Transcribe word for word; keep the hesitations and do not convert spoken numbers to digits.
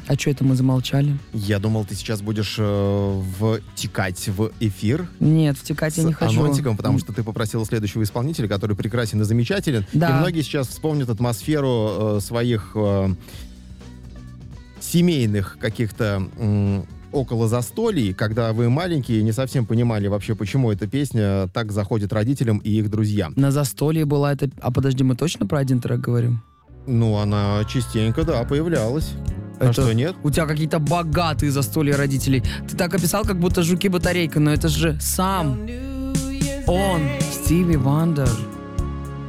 А что это мы замолчали? Я думал, ты сейчас будешь э, втекать в эфир. Нет, втекать я не хочу. С анонсиком, потому что ты попросила следующего исполнителя, который прекрасен и замечателен. Да. И многие сейчас вспомнят атмосферу э, своих э, семейных каких-то э, около застолий, когда вы маленькие не совсем понимали вообще, почему эта песня так заходит родителям и их друзьям. На застолье была эта... А подожди, мы точно про один трек говорим? Ну, она частенько, да, появлялась. А Это... что, нет? У тебя какие-то богатые застолья родителей. Ты так описал, как будто жуки-батарейка, но это же сам он, Стиви Вандер.